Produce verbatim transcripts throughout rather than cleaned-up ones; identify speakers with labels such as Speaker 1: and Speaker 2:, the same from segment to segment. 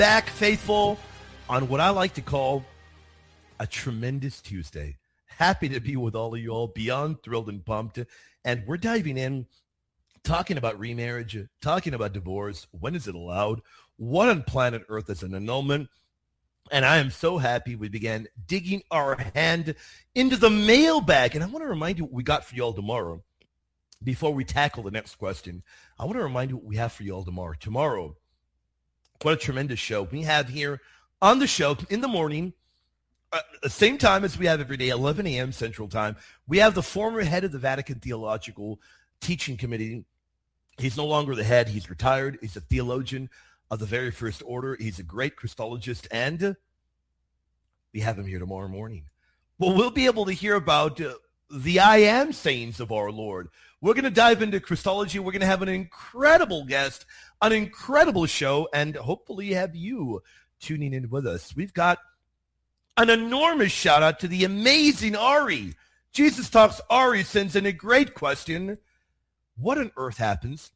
Speaker 1: back, faithful, on what I like to call a tremendous Tuesday. Happy to be with all of you all, beyond thrilled and pumped. And we're diving in, talking about remarriage, talking about divorce. When is it allowed? What on planet Earth is an annulment? And I am so happy we began digging our hand into the mailbag. And I want to remind you what we got for y'all tomorrow. Before we tackle the next question, I want to remind you what we have for y'all tomorrow. Tomorrow, what a tremendous show. We have here on the show in the morning, uh, the same time as we have every day, eleven a.m. Central Time, we have the former head of the Vatican Theological Teaching Committee. He's no longer the head. He's retired. He's a theologian of the very first order. He's a great Christologist, and we have him here tomorrow morning. Well, we'll be able to hear about uh, the I am sayings of our Lord. We're going to dive into Christology. We're going to have an incredible guest, an incredible show, and hopefully have you tuning in with us. We've got an enormous shout out to the amazing Ari. Jesus Talks Ari sends in a great question. What on earth happens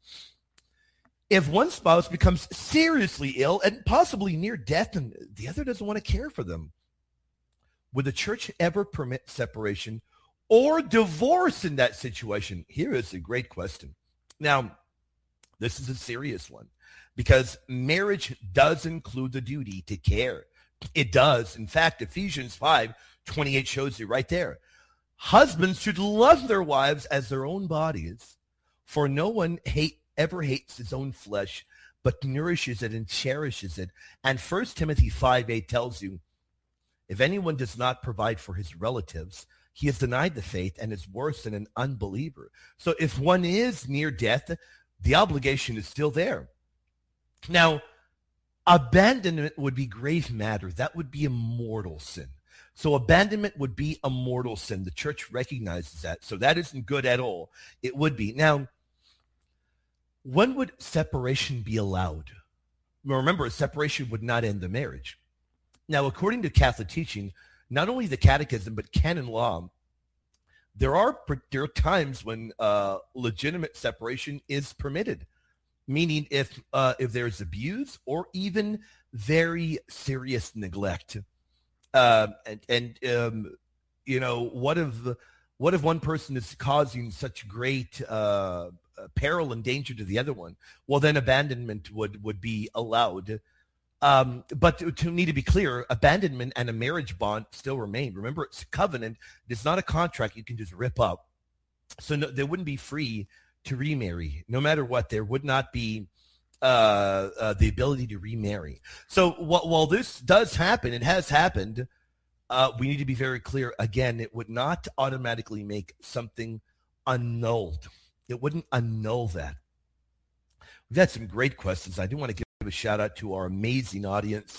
Speaker 1: if one spouse becomes seriously ill and possibly near death and the other doesn't want to care for them? Would the church ever permit separation or divorce in that situation? Here is a great question. Now, this is a serious one because marriage does include the duty to care. It does. In fact, Ephesians five twenty-eight shows you right there. Husbands should love their wives as their own bodies, for no one hate ever hates his own flesh, but nourishes it and cherishes it. And First Timothy five eight tells you, if anyone does not provide for his relatives, he has denied the faith and is worse than an unbeliever. So if one is near death, the obligation is still there. Now, abandonment would be grave matter. That would be a mortal sin. So abandonment would be a mortal sin. The church recognizes that. So that isn't good at all. It would be. Now, when would separation be allowed? Well, remember, a separation would not end the marriage. Now, according to Catholic teaching, not only the catechism, but canon law, there are, there are times when uh, legitimate separation is permitted, meaning if uh, if there's abuse or even very serious neglect. Uh, and, and um, you know, what if, what if one person is causing such great uh, peril and danger to the other one? Well, then abandonment would, would be allowed. Um, but to, to need to be clear, abandonment and a marriage bond still remain. Remember, it's a covenant. It's not a contract you can just rip up. So no, they wouldn't be free to remarry. No matter what, there would not be uh, uh, the ability to remarry. So wh- while this does happen, it has happened, uh, we need to be very clear. Again, it would not automatically make something annulled. It wouldn't annul that. We've had some great questions. I do want to give a shout out to our amazing audience.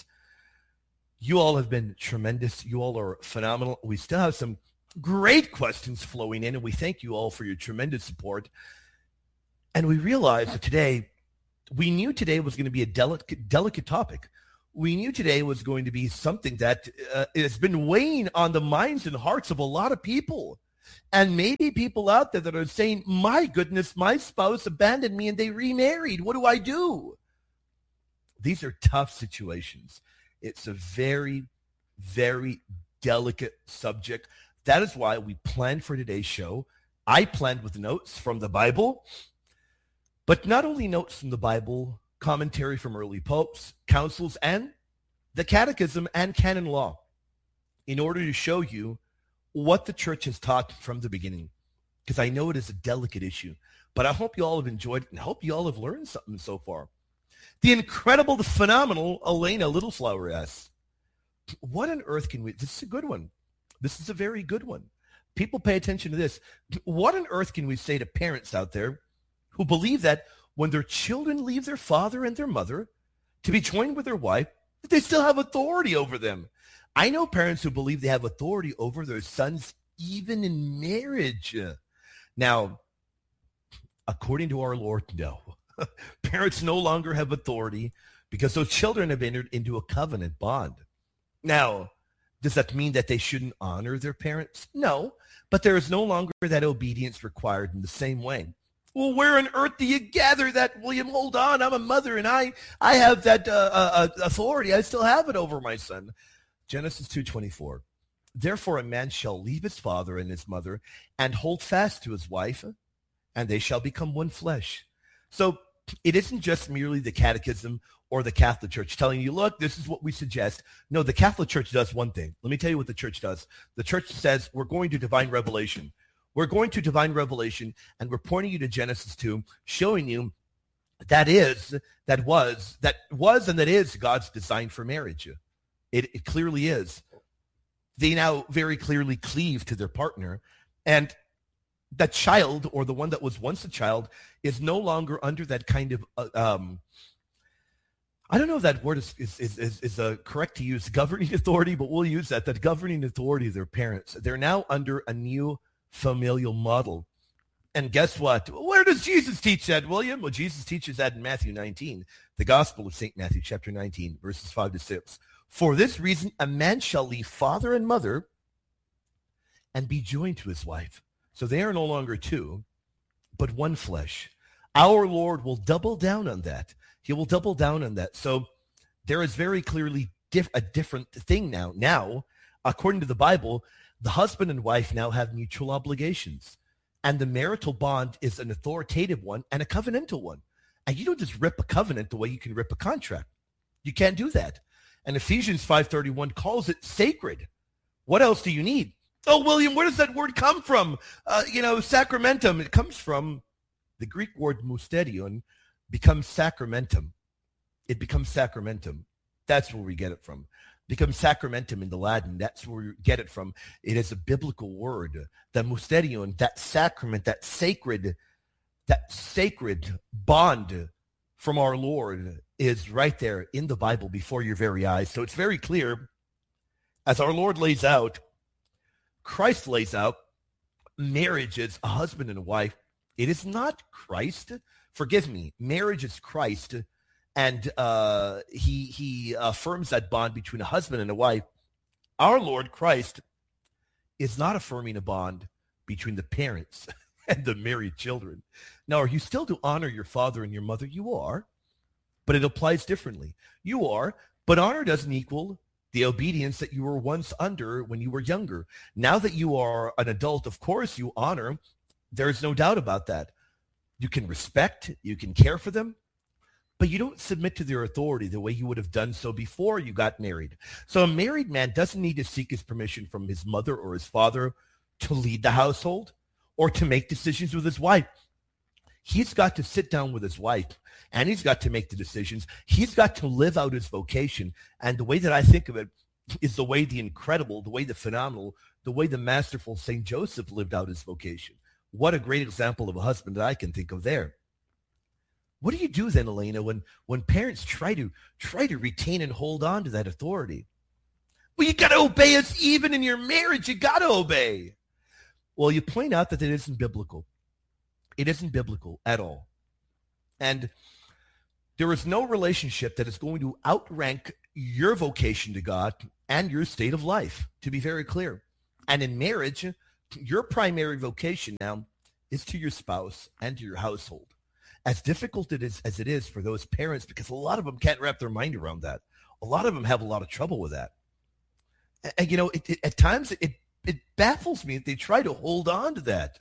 Speaker 1: You all have been tremendous. You all are phenomenal. We still have some great questions flowing in, and we thank you all for your tremendous support. And we realized that today, we knew today was going to be a delicate, delicate topic. We knew today was going to be something that uh, has been weighing on the minds and hearts of a lot of people. And maybe people out there that are saying, my goodness, my spouse abandoned me and they remarried. What do I do? These are tough situations. It's a very, very delicate subject. That is why we planned for today's show. I planned with notes from the Bible, but not only notes from the Bible, commentary from early popes, councils, and the catechism and canon law in order to show you what the church has taught from the beginning, because I know it is a delicate issue. But I hope you all have enjoyed it and I hope you all have learned something so far. The incredible, the phenomenal Elena Littleflower asks, what on earth can we, this is a good one. This is a very good one. People pay attention to this. What on earth can we say to parents out there who believe that when their children leave their father and their mother to be joined with their wife, that they still have authority over them? I know parents who believe they have authority over their sons even in marriage. Now, according to our Lord, no. Parents no longer have authority because those children have entered into a covenant bond. Now, does that mean that they shouldn't honor their parents? No, but there is no longer that obedience required in the same way. Well, where on earth do you gather that, William? Hold on, I'm a mother, and I, I have that uh, uh, authority. I still have it over my son. Genesis two twenty-four. Therefore, a man shall leave his father and his mother and hold fast to his wife, and they shall become one flesh. So it isn't just merely the catechism or the Catholic Church telling you, look, this is what we suggest. No, the Catholic Church does one thing. Let me tell you what the church does. The church says, we're going to divine revelation. We're going to divine revelation, and we're pointing you to Genesis two, showing you that is, that was, that was, and that is God's design for marriage. It, it clearly is. They now very clearly cleave to their partner, and that child, or the one that was once a child, is no longer under that kind of, uh, um, I don't know if that word is is is, is, is uh, correct to use, governing authority, but we'll use that, that governing authority of their parents. They're now under a new familial model. And guess what? Where does Jesus teach that, William? Well, Jesus teaches that in Matthew nineteen, the Gospel of Saint Matthew, chapter nineteen, verses five to six. For this reason, a man shall leave father and mother and be joined to his wife. So they are no longer two, but one flesh. Our Lord will double down on that. He will double down on that. So there is very clearly diff- a different thing now. Now, according to the Bible, the husband and wife now have mutual obligations. And the marital bond is an authoritative one and a covenantal one. And you don't just rip a covenant the way you can rip a contract. You can't do that. And Ephesians five thirty-one calls it sacred. What else do you need? Oh, William, where does that word come from? Uh, you know, sacramentum. It comes from the Greek word musterion, becomes sacramentum. It becomes sacramentum. That's where we get it from. Becomes sacramentum in the Latin. That's where we get it from. It is a biblical word. The musterion, that sacrament, that sacred, that sacred bond from our Lord is right there in the Bible before your very eyes. So it's very clear, as our Lord lays out, Christ lays out, marriage is a husband and a wife. It is not Christ. Forgive me. Marriage is Christ, and uh, he he affirms that bond between a husband and a wife. Our Lord Christ is not affirming a bond between the parents and the married children. Now, are you still to honor your father and your mother? You are, but it applies differently. You are, but honor doesn't equal the obedience that you were once under when you were younger. Now that you are an adult, of course you honor. There's no doubt about that. You can respect, you can care for them, but you don't submit to their authority the way you would have done so before you got married. So a married man doesn't need to seek his permission from his mother or his father to lead the household or to make decisions with his wife. He's got to sit down with his wife, and he's got to make the decisions. He's got to live out his vocation. And the way that I think of it is the way the incredible, the way the phenomenal, the way the masterful Saint Joseph lived out his vocation. What a great example of a husband that I can think of there. What do you do then, Elena, when, when parents try to try to retain and hold on to that authority? Well, you got to obey us even in your marriage. You got to obey. Well, you point out that it isn't biblical. It isn't biblical at all. And there is no relationship that is going to outrank your vocation to God and your state of life, to be very clear. And in marriage, your primary vocation now is to your spouse and to your household. As difficult it is as it is for those parents, because a lot of them can't wrap their mind around that. A lot of them have a lot of trouble with that. And, and you know, it, it, at times it, it baffles me that they try to hold on to that.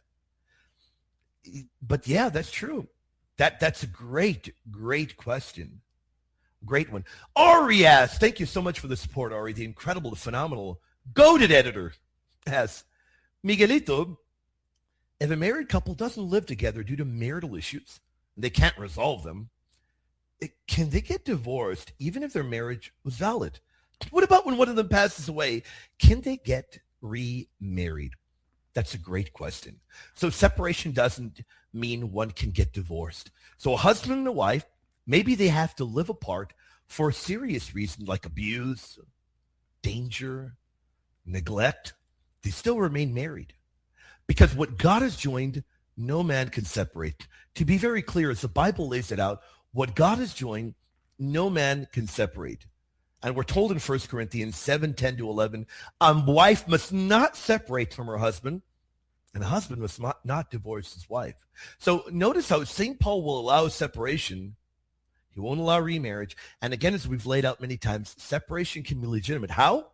Speaker 1: But yeah, that's true. That that's a great, great question. Great one. Ari asks, thank you so much for the support, Ari, the incredible, the phenomenal, goated editor, asks, Miguelito, if a married couple doesn't live together due to marital issues, they can't resolve them, it, can they get divorced even if their marriage was valid? What about when one of them passes away? Can they get remarried? That's a great question. So separation doesn't mean one can get divorced. So a husband and a wife, maybe they have to live apart for a serious reason like abuse, danger, neglect. They still remain married. Because what God has joined, no man can separate. To be very clear, as the Bible lays it out, what God has joined, no man can separate. And we're told in First Corinthians seven, ten to eleven, a wife must not separate from her husband. and the husband must not, not divorce his wife. So notice how Saint Paul will allow separation. He won't allow remarriage. And again, as we've laid out many times, separation can be legitimate. How?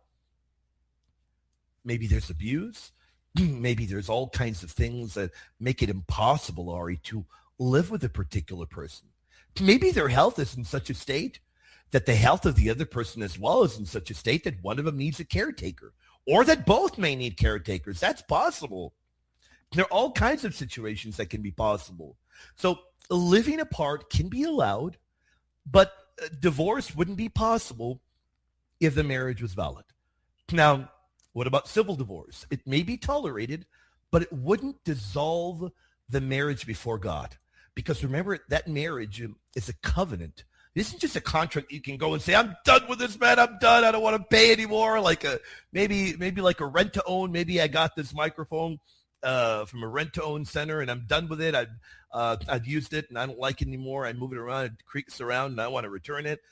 Speaker 1: Maybe there's abuse. Maybe there's all kinds of things that make it impossible, Ari, to live with a particular person. Maybe their health is in such a state that the health of the other person as well is in such a state that one of them needs a caretaker, or that both may need caretakers. That's possible. There are all kinds of situations that can be possible. So living apart can be allowed, but divorce wouldn't be possible if the marriage was valid. Now, what about civil divorce? It may be tolerated, but it wouldn't dissolve the marriage before God. Because remember, that marriage is a covenant. It isn't just a contract you can go and say, I'm done with this, man. I'm done. I don't want to pay anymore. Like a maybe maybe like a rent-to-own. Maybe I got this microphone uh, from a rent-to-own center, and I'm done with it. I've, uh, I've used it, and I don't like it anymore. I move it around. It creaks around, and I want to return it.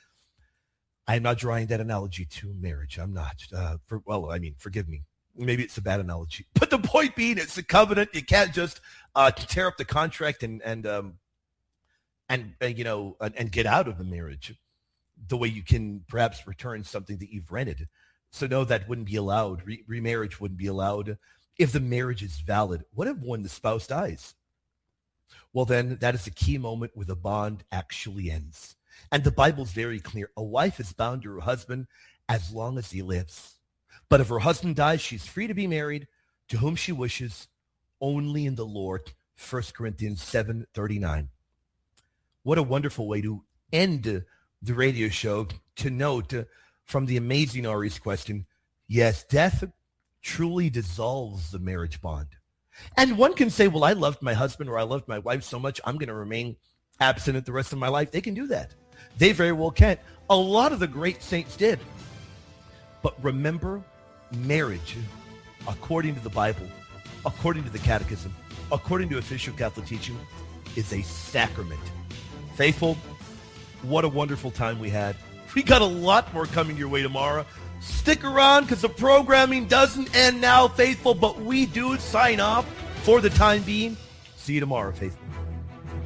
Speaker 1: I'm not drawing that analogy to marriage. I'm not. Uh, for well, I mean, forgive me. Maybe it's a bad analogy. But the point being, it's a covenant. You can't just uh, tear up the contract and and um, and uh, you know and, and get out of the marriage the way you can perhaps return something that you've rented. So no, that wouldn't be allowed. Re- remarriage wouldn't be allowed if the marriage is valid. What if when the spouse dies? Well, then that is a key moment where the bond actually ends. And the Bible's very clear. A wife is bound to her husband as long as he lives. But if her husband dies, she's free to be married to whom she wishes, only in the Lord. First Corinthians seven thirty-nine. What a wonderful way to end the radio show, to note uh, from the amazing Ari's question, yes, death truly dissolves the marriage bond. And one can say, well, I loved my husband or I loved my wife so much, I'm going to remain abstinent the rest of my life. They can do that. They very well can. A lot of the great saints did. But remember, marriage, according to the Bible, according to the Catechism, according to official Catholic teaching, is a sacrament. Faithful, what a wonderful time we had. We got a lot more coming your way tomorrow. Stick around because the programming doesn't end now, Faithful, but we do sign off for the time being. See you tomorrow, Faithful.